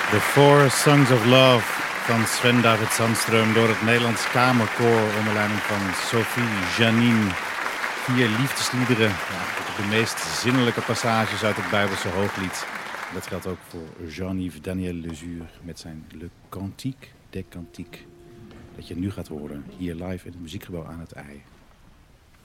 The Four Songs of Love van Sven David Sandström door het Nederlands Kamerkoor onder leiding van Sophie Janine. 4 liefdesliederen, de meest zinnelijke passages uit het Bijbelse Hooglied. Dat geldt ook voor Jean-Yves Daniel Lezour met zijn Le Cantique des Cantiques. Dat je nu gaat horen, hier live in het Muziekgebouw aan het IJ.